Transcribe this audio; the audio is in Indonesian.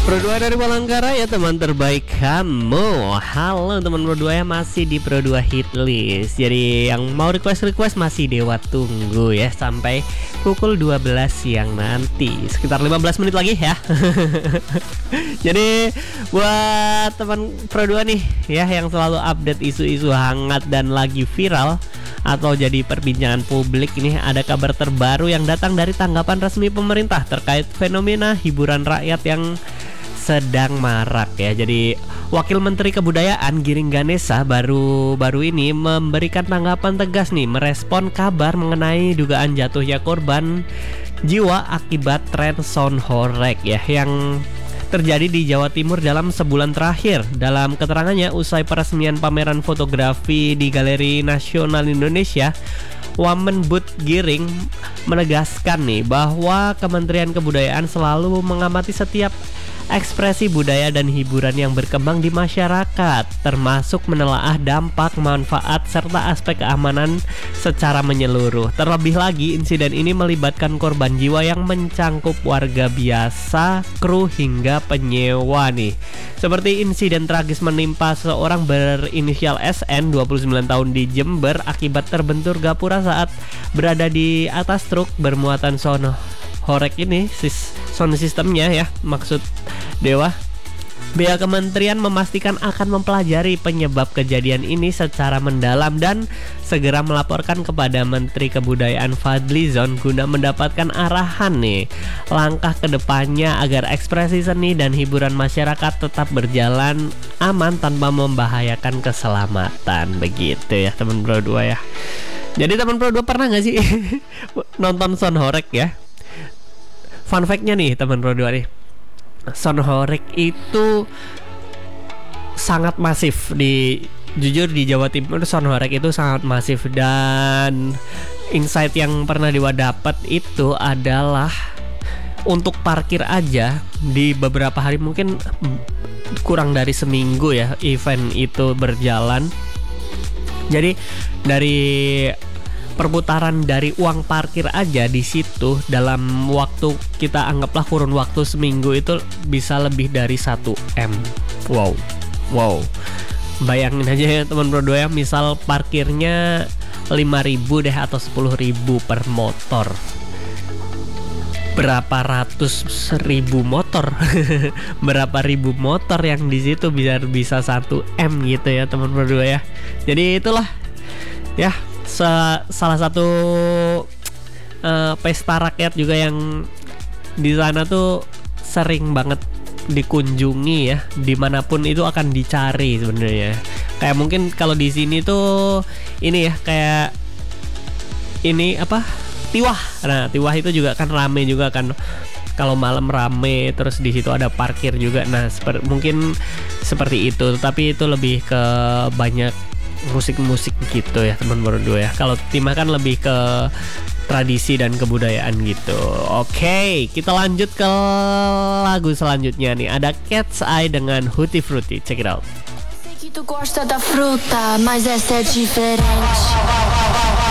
Pro 2 dari Palangkaraya ya teman terbaik kamu. Halo teman Pro 2 ya, masih di Pro 2 hit list. Jadi yang mau request masih Dewa tunggu ya sampai pukul 12 siang nanti. Sekitar 15 menit lagi ya. Jadi buat teman Pro 2 nih ya yang selalu update isu-isu hangat dan lagi viral atau jadi perbincangan publik, ini ada kabar terbaru yang datang dari tanggapan resmi pemerintah terkait fenomena hiburan rakyat yang sedang marak ya. Jadi Wakil Menteri Kebudayaan Giring Ganesa baru ini memberikan tanggapan tegas nih merespon kabar mengenai dugaan jatuhnya korban jiwa akibat tren sound horeg ya yang terjadi di Jawa Timur dalam sebulan terakhir. Dalam keterangannya usai peresmian pameran fotografi di Galeri Nasional Indonesia, Wamenbud Giring menegaskan nih bahwa Kementerian Kebudayaan selalu mengamati setiap ekspresi budaya dan hiburan yang berkembang di masyarakat, termasuk menelaah dampak, manfaat, serta aspek keamanan secara menyeluruh. Terlebih lagi, insiden ini melibatkan korban jiwa yang mencangkup warga biasa, kru hingga penyewa nih. Seperti insiden tragis menimpa seorang berinisial SN 29 tahun di Jember akibat terbentur gapura saat berada di atas truk bermuatan sound horeg ini, sound sistemnya ya, maksud Dewa. Pihak kementerian memastikan akan mempelajari penyebab kejadian ini secara mendalam dan segera melaporkan kepada Menteri Kebudayaan Fadlizon guna mendapatkan arahan nih langkah kedepannya agar ekspresi seni dan hiburan masyarakat tetap berjalan aman tanpa membahayakan keselamatan. Begitu ya teman Pro 2 ya. Jadi teman Pro 2 pernah gak sih nonton sound horeg ya? Fun fact-nya nih teman Pro 2 nih, sound horeg itu sangat masif jujur di Jawa Timur. Sound horeg itu sangat masif, dan insight yang pernah Dewa dapat itu adalah untuk parkir aja di beberapa hari, mungkin kurang dari seminggu ya event itu berjalan. Jadi dari perputaran dari uang parkir aja di situ dalam waktu, kita anggaplah kurun waktu seminggu, itu bisa lebih dari 1M. Wow. Bayangin aja ya teman Pro 2 ya, misal parkirnya 5.000 deh atau 10.000 per motor. Berapa ratus ribu motor berapa ribu motor yang di situ bisa 1M gitu ya teman Pro 2 ya. Jadi itulah ya salah satu pesta rakyat juga yang di sana tuh sering banget dikunjungi ya, dimanapun itu akan dicari sebenarnya. Kayak mungkin kalau di sini tuh ini ya, kayak ini apa, Tiwah. Nah Tiwah itu juga kan rame juga kan, kalau malam rame, terus di situ ada parkir juga. Nah mungkin seperti itu, tapi itu lebih ke banyak musik-musik gitu ya teman Pro 2 ya. Kalau Timah kan lebih ke tradisi dan kebudayaan gitu. Oke, kita lanjut ke lagu selanjutnya nih. Ada Cat's Eye dengan Tutti Frutti. Check it out. Tu gosta da fruta, mas essa é diferente.